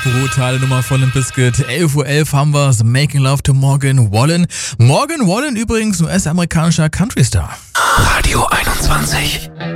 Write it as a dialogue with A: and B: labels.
A: Brutale Nummer von Limp Bizkit. 11:11 Uhr haben wir's. Making Love to Morgan Wallen. Morgan Wallen übrigens US-amerikanischer Countrystar.
B: Radio 21.